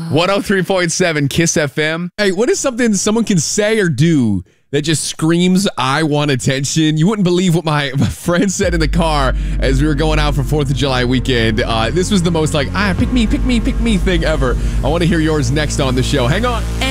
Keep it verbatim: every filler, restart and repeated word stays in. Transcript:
one oh three point seven Kiss F M. Hey, what is something someone can say or do that just screams, I want attention? You wouldn't believe what my, my friend said in the car as we were going out for fourth of July weekend. Uh, this was the most like, ah, pick me, pick me, pick me thing ever. I want to hear yours next on the show. Hang on.